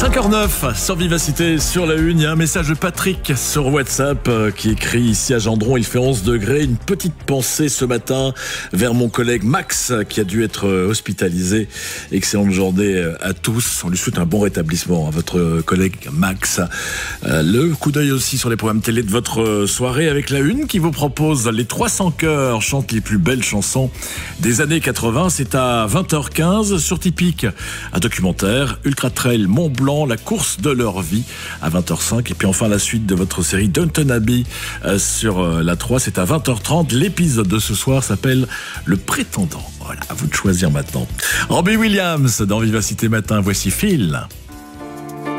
5h09 sur Vivacité, sur la une, il y a un message de Patrick sur WhatsApp qui écrit ici à Gendron, il fait 11 degrés, une petite pensée ce matin vers mon collègue Max qui a dû être hospitalisé. Excellente journée à tous, on lui souhaite un bon rétablissement à votre collègue Max. Le coup d'œil aussi sur les programmes télé de votre soirée avec la une qui vous propose les 300 chœurs chantent les plus belles chansons des années 80, c'est à 20h15 sur Typique, un documentaire Ultra Trail Mont Blanc, la course de leur vie à 20h05 et puis enfin la suite de votre série Downton Abbey sur la 3, c'est à 20h30. L'épisode de ce soir s'appelle Le Prétendant. Voilà, à vous de choisir maintenant. Robbie Williams dans Vivacité Matin, voici Phil.